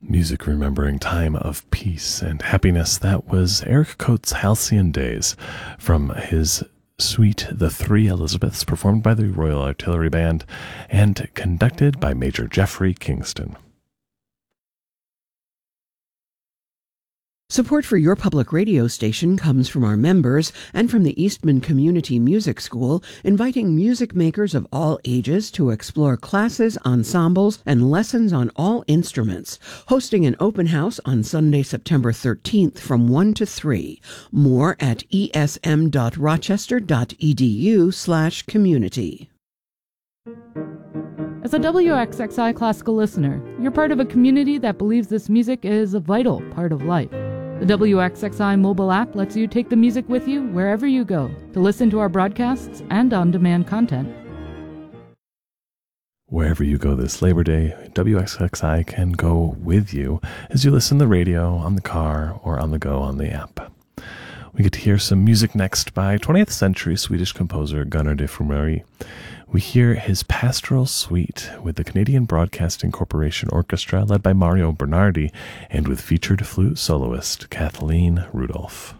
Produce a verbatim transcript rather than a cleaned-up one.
Music remembering time of peace and happiness. That was Eric Coates' Halcyon Days from his suite The Three Elizabeths, performed by the Royal Artillery Band and conducted by Major Geoffrey Kingston. Support for your public radio station comes from our members and from the Eastman Community Music School, inviting music makers of all ages to explore classes, ensembles, and lessons on all instruments. Hosting an open house on Sunday, September thirteenth from one to three. More at esm.rochester.edu slash community. As a W X X I classical listener, you're part of a community that believes this music is a vital part of life. The W X X I mobile app lets you take the music with you wherever you go to listen to our broadcasts and on-demand content. Wherever you go this Labor Day, W X X I can go with you as you listen to the radio, on the car, or on the go on the app. We get to hear some music next by twentieth century Swedish composer Gunnar de Frumery. We hear his Pastoral Suite with the Canadian Broadcasting Corporation Orchestra led by Mario Bernardi and with featured flute soloist Kathleen Rudolph.